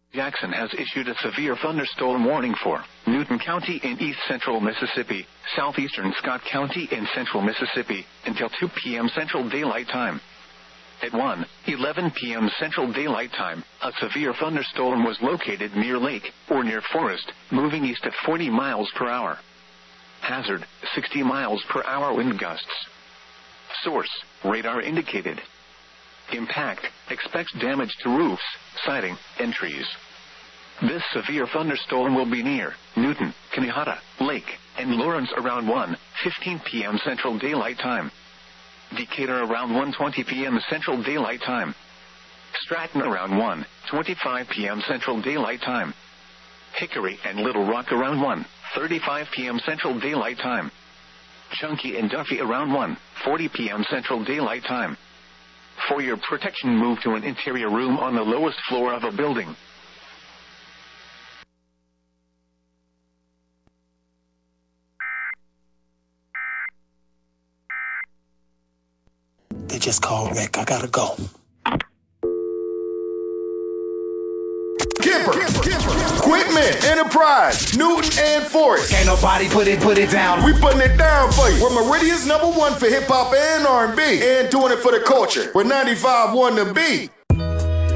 Jackson has issued a severe thunderstorm warning for Newton County in east central Mississippi, southeastern Scott County in central Mississippi, until 2 p.m. Central Daylight Time. At 1:11 p.m. Central Daylight Time, a severe thunderstorm was located near lake, or near forest, moving east at 40 miles per hour. Hazard, 60 miles per hour wind gusts. Source, radar indicated. Impact, expects damage to roofs, siding, and trees. This severe thunderstorm will be near Newton, Kanehata, Lake, and Lawrence around 1:15 p.m. Central Daylight Time. Decatur around 1:20 p.m. Central Daylight Time. Stratton around 1:25 p.m. Central Daylight Time. Hickory and Little Rock around 1:35 p.m. Central Daylight Time. Chunky and Duffy around 1:40 p.m. Central Daylight Time. For your protection, move to an interior room on the lowest floor of a building. They just called Rick. I gotta go. Kipper, Quitman, Enterprise, Newton, and Forest. Can't nobody put it down. We putting it down for you. We're Meridian's #1 for hip hop and R&B, and doing it for the culture. We're 95.1 The Beat.